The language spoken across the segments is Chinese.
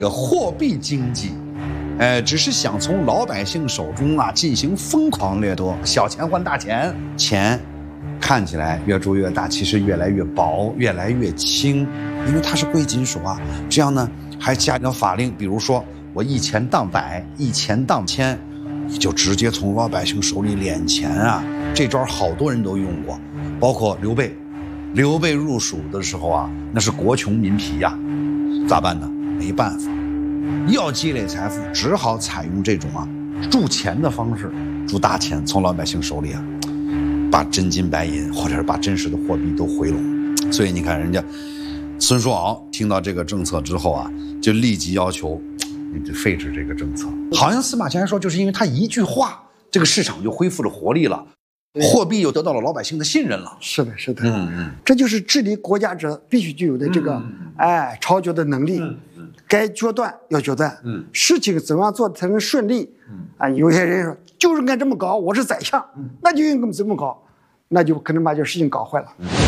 货币经济，只是想从老百姓手中进行疯狂掠夺，小钱换大钱，钱看起来越铸越大，其实越来越薄，越来越轻，因为它是贵金属啊。这样呢，还加上法令，比如说我一钱当百，一钱当千，你就直接从老百姓手里敛钱啊。这招好多人都用过，包括刘备。刘备入蜀的时候那是国穷民疲呀，咋办呢？没办法，要积累财富，只好采用这种铸钱的方式，铸大钱，从老百姓手里把真金白银或者是把真实的货币都回笼。所以你看，人家孙叔敖听到这个政策之后就立即要求你得废止这个政策。好像司马迁还说，就是因为他一句话，这个市场就恢复了活力了。货币又得到了老百姓的信任了。 是的，是的，这就是治理国家者必须具有的这个超绝的能力。该决断要决断，事情怎么样做才能顺利？有些人说就是按这么搞，我是宰相，那就应该这么搞，那就可能把这事情搞坏了。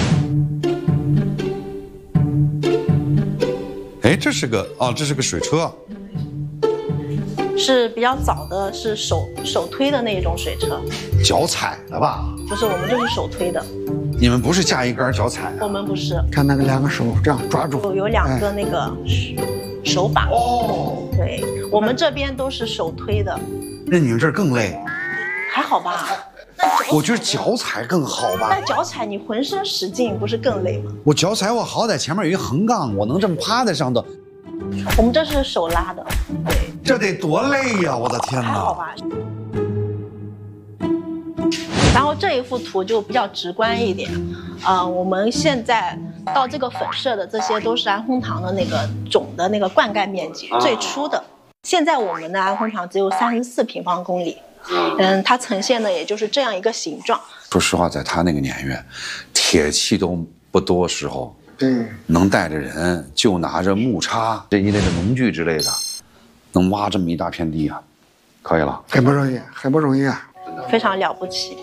这是个水车。 是比较早的，是手推的那种水车， 脚踩的吧？ 不是，我们就是手推的。 你们不是架一杆脚踩我们不是。 看那个两个手这样抓住， 有两个那个手把。对，我们这边都是手推的。 那你们这儿更累？ 还好吧？ 我觉得脚踩更好吧。 那脚踩你浑身使劲，不是更累吗？ 我脚踩我好歹前面有一横杠，我能这么趴在上头。 我们这是手拉的，对， 这得多累呀！我的天哪！ 还好吧。然后这一幅图就比较直观一点，我们现在到这个粉色的这些都是安红堂的那个总的那个灌溉面积，最初的。现在我们的安红堂只有34平方公里，它呈现的也就是这样一个形状。 说实话，在他那个年月，铁器都不多时候。 对， 能带着人，就拿着木叉这一类的农具之类的，能挖这么一大片地可以了， 很不容易，很不容易非常了不起。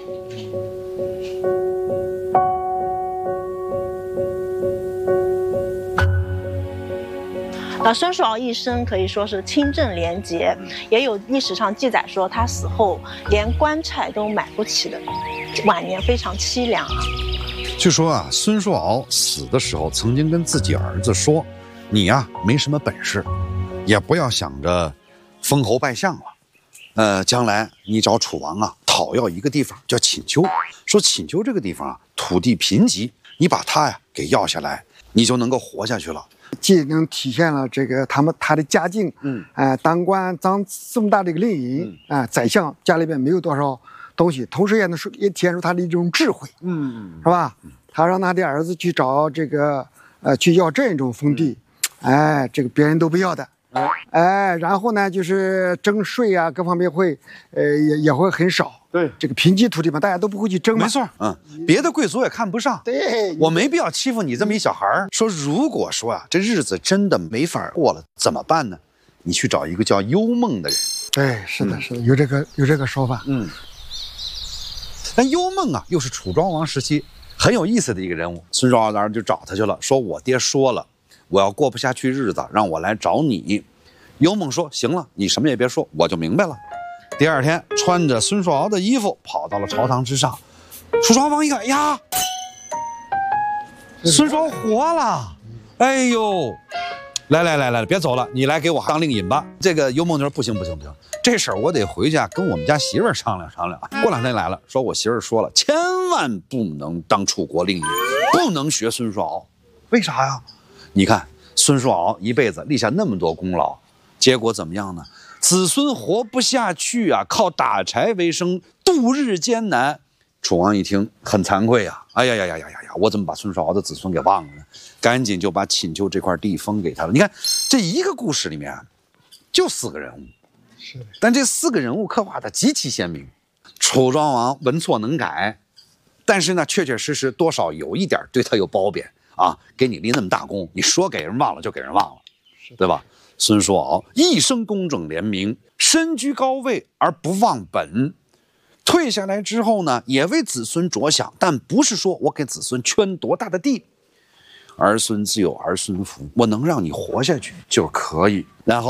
孙叔敖一生可以说是清正廉洁，也有历史上记载说他死后连棺材都买不起的，晚年非常凄凉据说孙叔敖死的时候曾经跟自己儿子说：“你没什么本事，也不要想着封侯拜相了。将来你找楚王讨要一个地方叫寝丘，说寝丘这个地方土地贫瘠，你把它给要下来，你就能够活下去了。” 既能体现了这个他的家境，当官当这么大的一个令尹，宰相家里边没有多少东西，同时也体现出他的一种智慧，是吧？他让他的儿子去找这个，去要这种封地，这个别人都不要的，然后呢，就是征税各方面会，也会很少。对，这个贫瘠土地嘛，大家都不会去争嘛。 没错，别的贵族也看不上。 对， 我没必要欺负你这么一小孩儿。说如果说这日子真的没法过了，怎么办呢？你去找一个叫幽梦的人。 对，是的，是的，有这个说法。 但幽梦又是楚庄王时期很有意思的一个人物。孙叔敖当时就找他去了，说我爹说了，我要过不下去日子，让我来找你。幽梦说行了，你什么也别说，我就明白了。第二天，穿着孙叔敖的衣服跑到了朝堂之上。楚庄王一看，哎呀，孙叔敖活了！哎呦，来，别走了，你来给我当令尹吧。这个幽梦就说不行，这事儿我得回去跟我们家媳妇儿商量商量。过两天来了，说我媳妇儿说了，千万不能当楚国令尹，不能学孙叔敖。为啥呀？你看孙叔敖一辈子立下那么多功劳，结果怎么样呢？子孙活不下去靠打柴为生，度日艰难。楚王一听很惭愧哎呀，我怎么把孙叔敖的子孙给忘了呢？赶紧就把寝丘这块地封给他了。你看这一个故事里面就4个人物，但这4个人物刻画的极其鲜明。楚庄王文错能改，但是呢，确确实实多少有一点对他有褒贬给你立那么大功，你说给人忘了就给人忘了，对吧？孙叔敖一生公正廉明，身居高位而不忘本。退下来之后呢，也为子孙着想，但不是说我给子孙圈多大的地。 儿孙自有儿孙福，我能让你活下去就可以。然后。